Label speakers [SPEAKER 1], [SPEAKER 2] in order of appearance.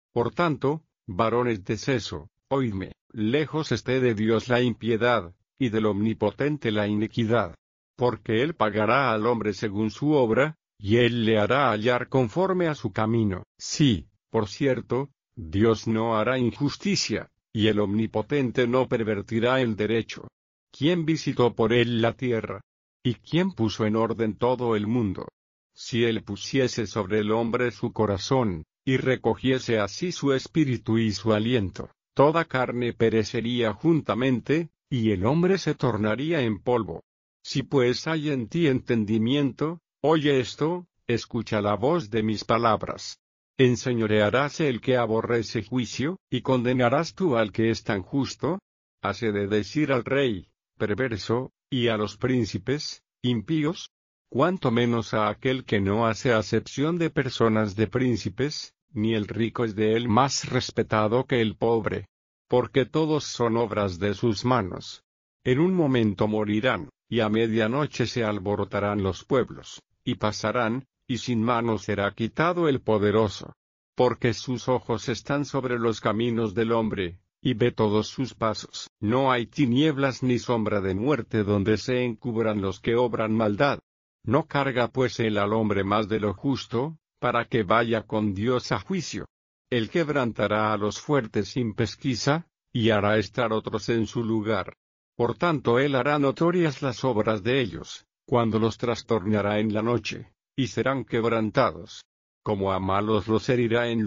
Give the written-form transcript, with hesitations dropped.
[SPEAKER 1] Por tanto, varones de seso, oídme, lejos esté de Dios la impiedad, y del Omnipotente la iniquidad. Porque Él pagará al hombre según su obra, y Él le hará hallar conforme a su camino. Sí, por cierto, Dios no hará injusticia, y el Omnipotente no pervertirá el derecho. ¿Quién visitó por Él la tierra? ¿Y quién puso en orden todo el mundo? Si Él pusiese sobre el hombre su corazón, y recogiese así su espíritu y su aliento, toda carne perecería juntamente, y el hombre se tornaría en polvo. Si pues hay en ti entendimiento, oye esto, escucha la voz de mis palabras. ¿Enseñorearás el que aborrece juicio, y condenarás tú al que es tan justo? ¿Hase de decir al rey, perverso, y a los príncipes, impíos? Cuanto menos a aquel que no hace acepción de personas de príncipes, ni el rico es de él más respetado que el pobre. Porque todos son obras de sus manos. En un momento morirán, y a medianoche se alborotarán los pueblos, y pasarán, y sin mano será quitado el poderoso. Porque sus ojos están sobre los caminos del hombre, y ve todos sus pasos. No hay tinieblas ni sombra de muerte donde se encubran los que obran maldad. No carga pues él al hombre más de lo justo, para que vaya con Dios a juicio. Él quebrantará a los fuertes sin pesquisa, y hará estar otros en su lugar. Por tanto él hará notorias las obras de ellos, cuando los trastornará en la noche, y serán quebrantados. Como a malos los herirá en